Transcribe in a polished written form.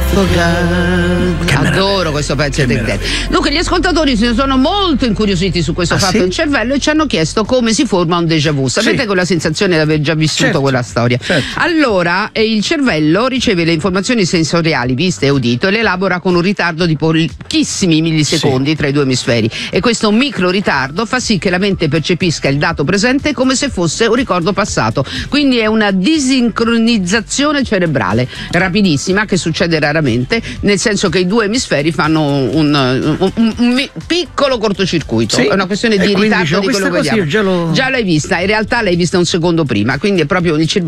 Adoro questo pezzo di Take That. Dunque gli ascoltatori si sono molto incuriositi su questo fatto del cervello e ci hanno chiesto come si forma un déjà vu. Sapete quella sensazione di aver già vissuto quella storia? Allora il cervello riceve le informazioni sensoriali viste e udito e le elabora con un ritardo di pochissimi millisecondi tra i due emisferi, e questo micro ritardo fa sì che la mente percepisca il dato presente come se fosse un ricordo passato, quindi è una disincronizzazione cerebrale rapidissima che succede raramente, nel senso che i due emisferi fanno un piccolo cortocircuito, è una questione di ritardo di quello che vediamo. Già l'hai vista, in realtà l'hai vista un secondo prima, quindi è proprio il cervello